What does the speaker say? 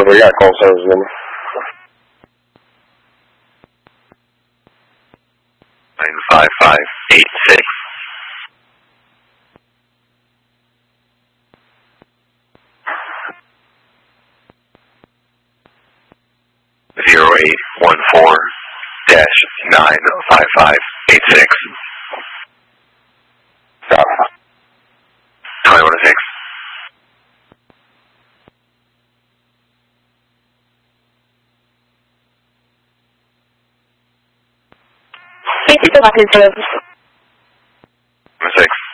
we got call service number. 95586. Zero 814-95586. 2106. Thank you for watching service.